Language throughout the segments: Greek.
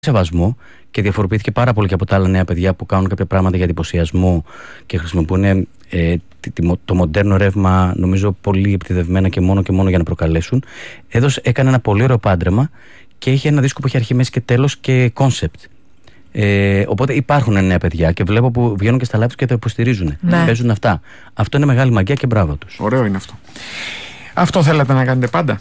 σεβασμό και διαφοροποιήθηκε πάρα πολύ και από τα άλλα νέα παιδιά που κάνουν κάποια πράγματα για εντυπωσιασμό και χρησιμοποιούν το μοντέρνο ρεύμα, νομίζω πολύ επιτεδευμένα και μόνο για να προκαλέσουν. Έκανε ένα πολύ ωραίο πάντρεμα και είχε ένα δίσκο που είχε αρχή, μέση και τέλος και κόνσεπτ. Οπότε υπάρχουν νέα παιδιά και βλέπω που βγαίνουν και στα live και τα υποστηρίζουν. Ναι. Παίζουν αυτά. Αυτό είναι μεγάλη μαγεία και μπράβο τους. Ωραίο είναι αυτό. Αυτό θέλατε να κάνετε πάντα?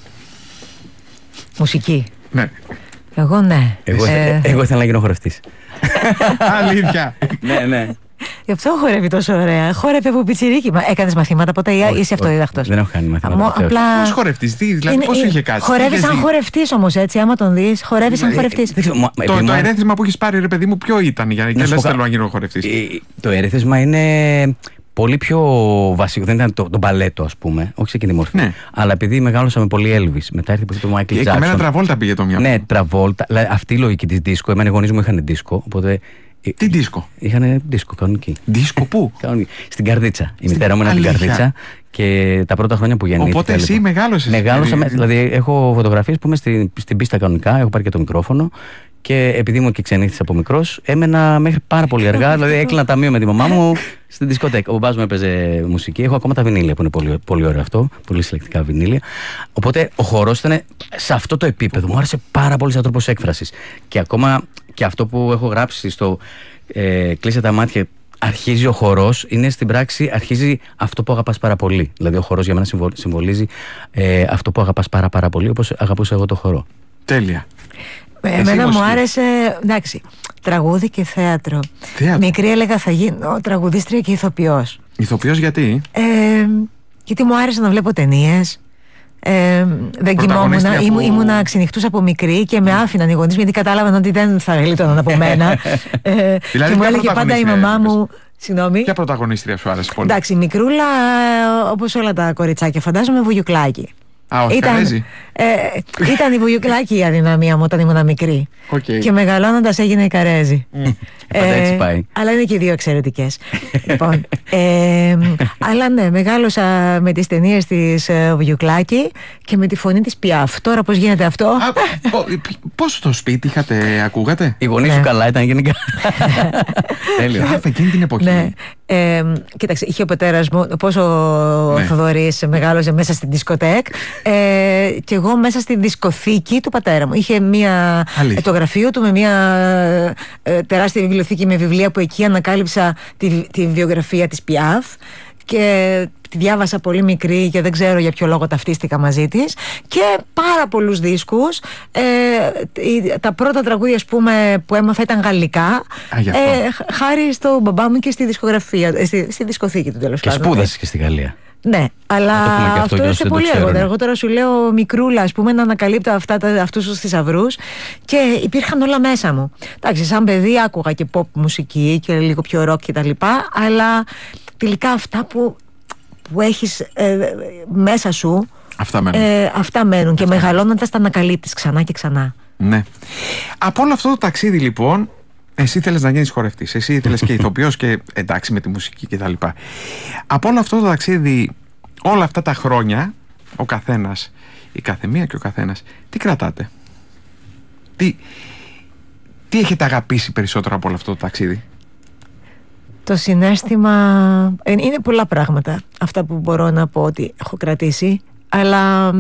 Μουσική. Ναι. Εγώ ναι. Εγώ ήθελα να γίνω χορευτής. Αλήθεια. Ναι. Γι' αυτό χορεύει τόσο ωραία. Χόρευε από πιτσιρίκι. Έκανες μαθήματα ποτέ ή είσαι αυτοδίδακτος? Δεν έχω κάνει μαθήματα. Απλά. Πώς χορευτής, δηλαδή πώς είχε κάτσει? Χορεύει σαν χορευτής όμως, έτσι. Άμα τον δεις, χορεύει σαν χορευτής. Το ερέθισμα που έχεις πάρει, ρε παιδί μου, ποιο ήταν για να λες θέλω να γίνω χορευτής? Το ερέθισμα είναι πολύ πιο βασικό. Δεν ήταν το μπαλέτο, ας πούμε, όχι σε εκείνη τη μορφή. Ναι. Αλλά επειδή μεγάλωσα με πολύ Elvis, μετά ήρθε το Michael Jackson. Και εμένα Τραβόλτα πήγε το μυαλό. Ναι, Τραβόλτα. Αυτή η λογική της δίσκο. Εμένα οι γονείς μου είχαν δίσκο. Οπότε. Τι δίσκο? Είχαν δίσκο, κανονική. Δίσκο πού? Στην Καρδίτσα. Η μητέρα μου ήταν στην Καρδίτσα και τα πρώτα χρόνια που γεννήθηκα. Οπότε εσύ μεγάλωσες. Μεγάλωσα, δηλαδή έχω φωτογραφίες που είμαι στην πίστα κανονικά, έχω πάρει και το μικρόφωνο. Και επειδή ήμουν και ξενύχτης από μικρός, έμενα μέχρι πάρα πολύ αργά. Δηλαδή έκλεινα ταμείο με τη μαμά μου στην δισκοτέκα. Ο μπαμπάς μου έπαιζε μουσική. Έχω ακόμα τα βινίλια που είναι πολύ, πολύ ωραίο αυτό. Πολύ συλλεκτικά βινίλια. Οπότε ο χορός ήταν σε αυτό το επίπεδο. Μου άρεσε πάρα πολύ σαν τρόπος έκφρασης. Και ακόμα και αυτό που έχω γράψει στο Κλείσε τα μάτια. Αρχίζει ο χορός, είναι στην πράξη, αρχίζει αυτό που αγαπάς πάρα πολύ. Δηλαδή ο χορός για μένα συμβολίζει αυτό που αγαπάς πάρα πολύ, όπως αγαπούσα εγώ το χορό. Τέλεια. Εμένα μου άρεσε, εντάξει, τραγούδι και θέατρο. Μικρή έλεγα θα γίνω τραγουδίστρια και ηθοποιός. Ηθοποιός γιατί? Γιατί μου άρεσε να βλέπω ταινίες. Δεν κοιμόμουν, ήμουνα ξενυχτούσα από μικρή και με άφηναν οι γονείς γιατί κατάλαβαν ότι δεν θα γλίτωναν από μένα. Δηλαδή, και μου έλεγε πάντα η μαμά μου. Συγγνώμη. Ποια πρωταγωνίστρια σου άρεσε πολύ? Εντάξει, μικρούλα, όπως όλα τα κοριτσάκια, φαντάζομαι Βουγιουκλάκη. Ήταν η Βουγιουκλάκη η αδυναμία μου όταν ήμουν μικρή. Και μεγαλώνοντας έγινε η Καρέζη. Έτσι πάει. Αλλά είναι και οι δύο εξαιρετικές. Λοιπόν, αλλά ναι, μεγάλωσα με τις ταινίες της Βουγιουκλάκη και με τη φωνή της Πιάφ. Τώρα πώς γίνεται αυτό? Πώς στο σπίτι ακούγατε? Οι γονείς σου καλά ήταν γενικά? Τέλειο. Εκείνη την εποχή. Κοίταξε, είχε ο πατέρας μου, πώς ο Θοδωρής μεγάλωσε μέσα στην δισκοτέκ και εγώ μέσα στη δισκοθήκη του πατέρα μου. Είχε το γραφείο του με μια τεράστια βιβλιοθήκη με βιβλία που εκεί ανακάλυψα τη βιογραφία της Πιάφ και τη διάβασα πολύ μικρή και δεν ξέρω για ποιο λόγο ταυτίστηκα μαζί της και πάρα πολλούς δίσκους. Τα πρώτα τραγούδια, ας πούμε, που έμαθα ήταν γαλλικά, χάρη στον μπαμπά μου και στη δισκογραφία, στη δισκοθήκη του, τέλος πάντων. Και σπούδασες και στη Γαλλία. Ναι, αλλά αυτό είναι πολύ αργότερα. Εγώ τώρα σου λέω μικρούλα, ας πούμε, να ανακαλύπτω αυτούς τους θησαυρούς και υπήρχαν όλα μέσα μου. Εντάξει, σαν παιδί άκουγα και pop μουσική και λίγο πιο rock και τα λοιπά, αλλά τελικά αυτά που έχεις μέσα σου, αυτά μένουν και μεγαλώνοντας τα ανακαλύπτεις ξανά και ξανά. Ναι. Από όλο αυτό το ταξίδι λοιπόν, εσύ θέλεις να γίνεις χορευτής, εσύ θέλεις και ηθοποιός και εντάξει με τη μουσική και τα λοιπά. Από όλο αυτό το ταξίδι, όλα αυτά τα χρόνια, ο καθένας, η καθεμία και ο καθένας, τι κρατάτε? Τι έχετε αγαπήσει περισσότερο από όλο αυτό το ταξίδι? Το συναίσθημα, είναι πολλά πράγματα αυτά που μπορώ να πω ότι έχω κρατήσει, αλλά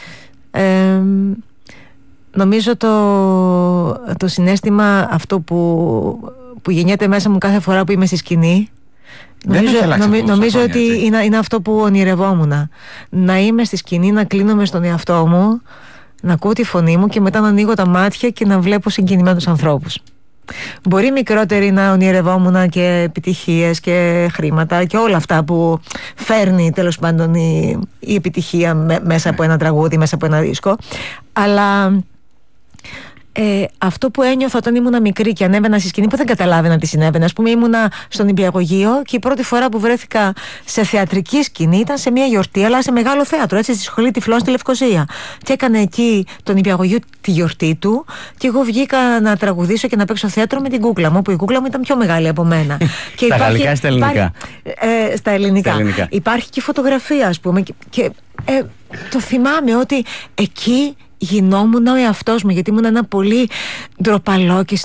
νομίζω το συναίσθημα αυτό που γεννιέται μέσα μου κάθε φορά που είμαι στη σκηνή, νομίζω ότι είναι αυτό που ονειρευόμουν. Να είμαι στη σκηνή, να κλείνομαι στον εαυτό μου, να ακούω τη φωνή μου και μετά να ανοίγω τα μάτια και να βλέπω συγκινημένους ανθρώπους. Μπορεί μικρότεροι να ονειρευόμουν και επιτυχίες και χρήματα και όλα αυτά που φέρνει τέλος πάντων η επιτυχία μέσα από ένα τραγούδι, μέσα από ένα δίσκο, αλλά αυτό που ένιωθα όταν ήμουν μικρή και ανέβαινα στη σκηνή που δεν καταλάβαινα τι συνέβαινε. Ας πούμε, ήμουνα στον Νηπιαγωγείο και η πρώτη φορά που βρέθηκα σε θεατρική σκηνή ήταν σε μια γιορτή, αλλά σε μεγάλο θέατρο, έτσι, στη Σχολή Τυφλών στη Λευκοσία. Και έκανε εκεί το Νηπιαγωγείο τη γιορτή του, και εγώ βγήκα να τραγουδήσω και να παίξω θέατρο με την κούκλα μου, που η κούκλα μου ήταν πιο μεγάλη από μένα. Και στα γαλλικά ή στα ελληνικά? Στα ελληνικά. Υπάρχει και φωτογραφία, ας πούμε, και το θυμάμαι ότι εκεί γινόμουν ο εαυτός μου, γιατί ήμουν ένα πολύ ντροπαλό και